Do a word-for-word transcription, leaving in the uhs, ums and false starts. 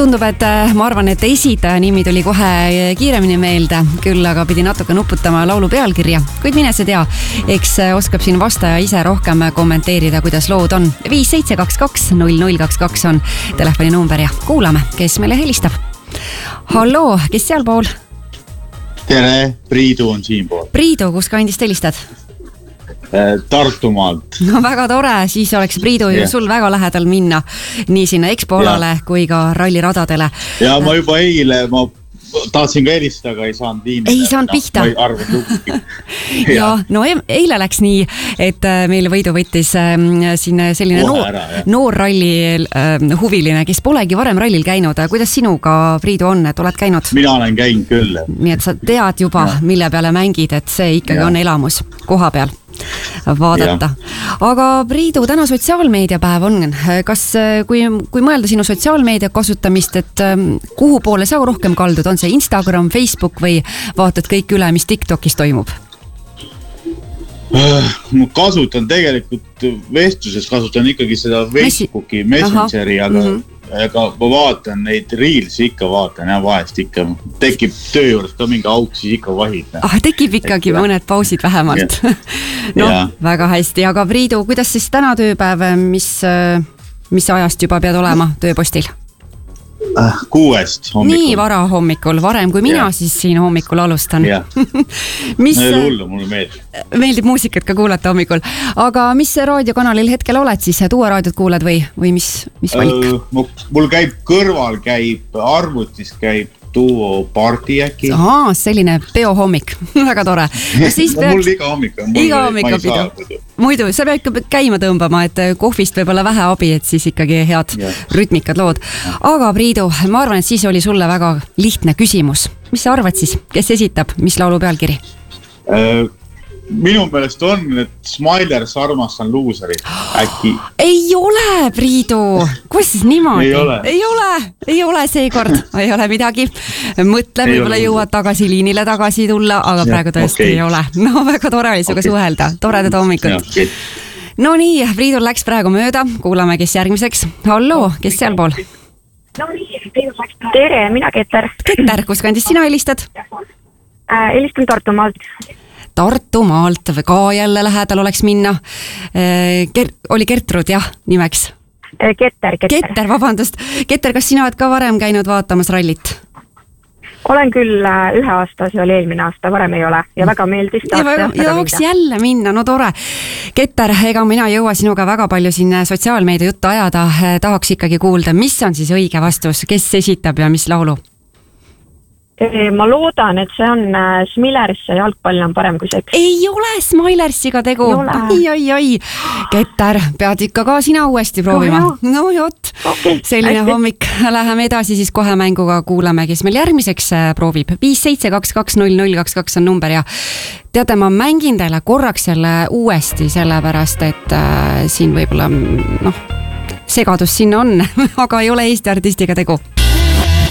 Tundub, et ma arvan, et esitaja nimi tuli kohe kiiremini meelde, küll aga pidi natuke nuputama laulu pealkirja, kuid mine see tea, eks oskab siin vastaja ise rohkem kommenteerida, kuidas lood on. viis seitse kaks kaks null null kaks kaks on telefoni number ja kuulame, kes meile helistab. Halloo, kes seal pool? Tere, Priidu on siin pool. Priidu, kus kandist helistad? Tartumaalt. No väga tore, siis oleks Priidu ju yeah. sul väga lähedal minna nii sinna Expo-alale yeah. kui ka ralliradadele. Ja ma juba eile, ma tahtsin ka helistada, aga ei saanud liinile. Ei saanud pihta. No, ma ei arvan lugugi. ja. ja, no eile läks nii, et meil võidu võttis siin selline noor, ära, noor ralli huviline, kes polegi varem rallil käinud. Kuidas sinuga, Priidu, on, et oled käinud? Mina olen käinud küll. Nii et sa tead juba, ja. mille peale mängid, et see ikkagi ja. on elamus koha peal vaadata. Ja. Aga Priidu, täna sotsiaalmeediapäev on. Kas, kui, kui mõelda sinu sotsiaalmeedia kasutamist, et kuhu poole sa rohkem kaldud? On see Instagram, Facebook või vaatad kõik üle, mis TikTokis toimub? Ma kasutan tegelikult, vestluses kasutan ikkagi seda Facebooki Messengeri, aga, mm -hmm. aga ma vaatan neid reelsi ikka vaatan ja vahest ikka tekib töö juures ka mingi auk, siis ikka vahid. Ah, tekib ikkagi et, mõned pausid vähemalt. no, ja. väga hästi. Aga Priidu, kuidas siis täna tööpäev, mis, mis ajast juba pead olema tööpostil? Kuuest hommikul. Nii vara hommikul, varem kui mina ja. siis siin hommikul alustan. mis no, hullu, mulle meeldib. Meeldib muusikat ka kuulata hommikul. Aga mis raadiokanalil hetkel oled siis? Duo raadiot kuuled või, või mis, mis valik? Uh, mul käib kõrval, käib arvutis, käib Duo party äkki. Aa, selline peohommik. väga tore. No, siis peaks... mul iga hommik on. Iga hommik on pidu. Muidu, sa pead ikka käima tõmbama, et kohvist võib olla vähe abi, et siis ikkagi head ja. rütmikad lood. Aga Priidu, ma arvan, et siis oli sulle väga lihtne küsimus. Mis sa arvad siis? Kes esitab? Mis laulu pealkiri? Uh, minu meelest on, et Smilers armastan luuserit. Äkki. Ei ole, Priidu. Kus siis niimoodi? Ei ole. Ei ole, ei ole seekord. Ei ole midagi. Mõtle, võib-olla jõuad tagasi liinile tagasi tulla, aga ja, praegu tõesti okay. ei ole. No väga tore oli suga okay. suhelda. Toredad hommikut. Okay. No nii, Priidul läks praegu mööda. Kuulame, kes järgmiseks. Halloo, kes seal pool? Tere, mina Keter. Keter, kus kandis sina helistad? Äh, helistan Tartumaalt. Tartumaalt ka jälle lähedal oleks minna. Ger- oli Gertrud, jah, nimeks? Keter, Keter. Keter, vabandust. Keter, kas sina oled ka varem käinud vaatamas rallit? Olen küll ühe aasta, see oli eelmine aasta, varem ei ole. Ja väga meeldis. Ja, väga, ja võiks jälle minna, no tore. Keter, ega mina jõua sinuga väga palju siin sotsiaalmeedia juttu ajada. Tahaks ikkagi kuulda, mis on siis õige vastus, kes esitab ja mis laulu? Ma loodan, et see on Smilers ja jalgpall on parem kui seks. Ei ole Smilersiga tegu. Ai, ai, ai. Keter, pead ikka ka sina uuesti proovima. No, no jot. Okay. Selline hästi. Hommik. Läheme edasi siis kohe mänguga kuulame, kes meil järgmiseks proovib. viis seitse kaks kaks null null kaks kaks on number ja teate, ma mängin teile korraks selle uuesti sellepärast, et äh, siin võib-olla, noh, segadus siin on, aga ei ole Eesti artistiga tegu.